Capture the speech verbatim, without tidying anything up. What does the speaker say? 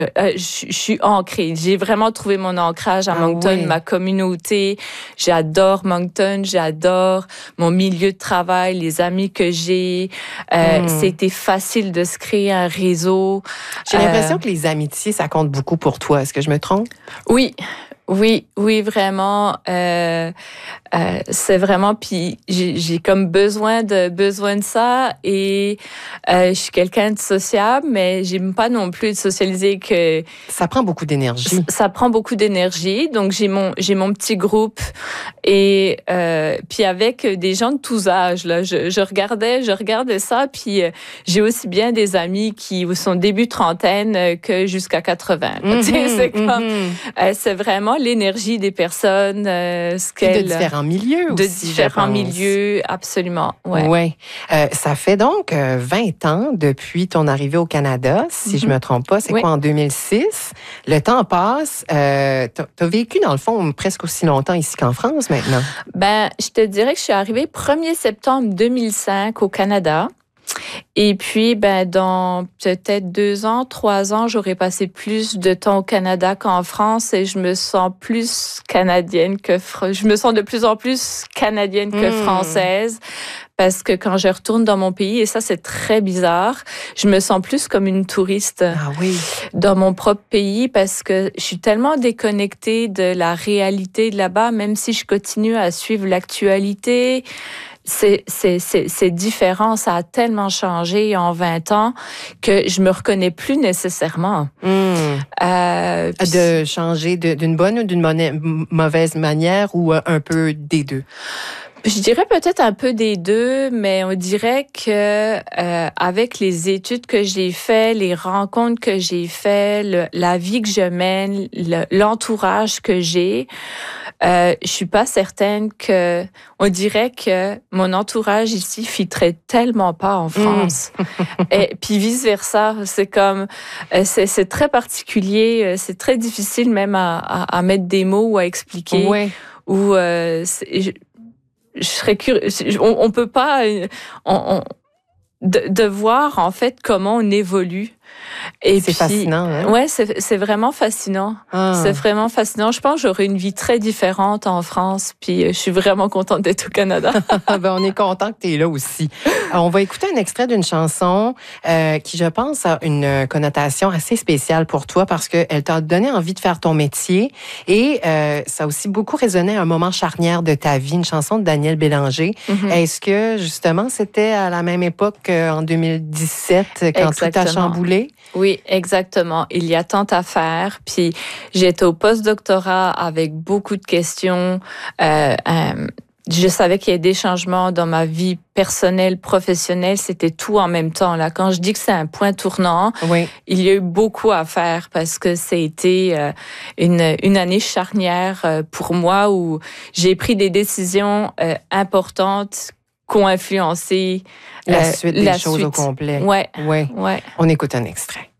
Euh, je, je suis ancrée. J'ai vraiment trouvé mon ancrage à ah Moncton, oui. ma communauté. J'adore Moncton, j'adore mon milieu de travail, les amis que j'ai. Euh, mm. C'était facile de se créer un réseau. J'ai euh, l'impression que les amitiés, ça compte beaucoup pour toi. Est-ce que je me trompe? Oui. Oui, oui, vraiment. Euh, euh, c'est vraiment. Puis j'ai, j'ai comme besoin de besoin de ça et euh, je suis quelqu'un de sociable, mais j'aime pas non plus de socialiser que. Ça prend beaucoup d'énergie. Ça, ça prend beaucoup d'énergie. Donc j'ai mon j'ai mon petit groupe et euh, puis avec des gens de tous âges là. Je, je regardais je regardais ça puis euh, j'ai aussi bien des amis qui sont début trentaine que jusqu'à quatre-vingts. Mm-hmm, c'est comme mm-hmm. euh, c'est vraiment l'énergie des personnes, euh, ce qu'elles... De différents milieux de aussi, De différents milieux, absolument, ouais. Oui. Euh, ça fait donc euh, vingt ans depuis ton arrivée au Canada, si mm-hmm. je me trompe pas. C'est oui. quoi, en deux mille six? Le temps passe. Euh, t'as, t'as vécu, dans le fond, presque aussi longtemps ici qu'en France, maintenant. Ben, je te dirais que je suis arrivée premier septembre deux mille cinq au Canada. Et puis, ben, dans peut-être deux ans, trois ans, j'aurais passé plus de temps au Canada qu'en France et je me sens plus canadienne que, je me sens de plus en plus canadienne que mmh. française. Parce que quand je retourne dans mon pays, et ça, c'est très bizarre, je me sens plus comme une touriste ah oui. dans mon propre pays parce que je suis tellement déconnectée de la réalité de là-bas, même si je continue à suivre l'actualité. C'est, c'est, c'est, c'est différent, ça a tellement changé en vingt ans que je me reconnais plus nécessairement. Mmh. Euh, de changer de, d'une bonne ou d'une monnaie, mauvaise manière ou un peu des deux? Je dirais peut-être un peu des deux, mais on dirait que euh, avec les études que j'ai faites, les rencontres que j'ai faites, le, la vie que je mène, le, l'entourage que j'ai, euh, je suis pas certaine que on dirait que mon entourage ici fitterait tellement pas en France. Mmh. Et puis vice versa, c'est comme euh, c'est, c'est très particulier, c'est très difficile même à, à, à mettre des mots ou à expliquer. Ouais. Ou euh, c'est, je, je serais curieux. On, on peut pas on, on, de, de voir en fait comment on évolue. Et c'est puis, fascinant, hein? Ouais, c'est, c'est vraiment fascinant. Ah. C'est vraiment fascinant. Je pense que j'aurais une vie très différente en France, puis je suis vraiment contente d'être au Canada. Ben, on est content que tu es là aussi. Alors, on va écouter un extrait d'une chanson euh, qui, je pense, a une connotation assez spéciale pour toi parce qu'elle t'a donné envie de faire ton métier et euh, ça a aussi beaucoup résonné à un moment charnière de ta vie, une chanson de Daniel Bélanger. Mm-hmm. Est-ce que, justement, c'était à la même époque qu'en deux mille dix-sept, quand Exactement. Tout a chamboulé? Oui, exactement. Il y a tant à faire. Puis j'étais au post-doctorat avec beaucoup de questions. Euh, euh, je savais qu'il y avait des changements dans ma vie personnelle, professionnelle. C'était tout en même temps. Là, quand je dis que c'est un point tournant, oui. il y a eu beaucoup à faire parce que ça a été euh, une, une année charnière euh, pour moi où j'ai pris des décisions euh, importantes qui ont influencé la suite des la choses suite. au complet. Ouais, ouais. ouais. On écoute un extrait.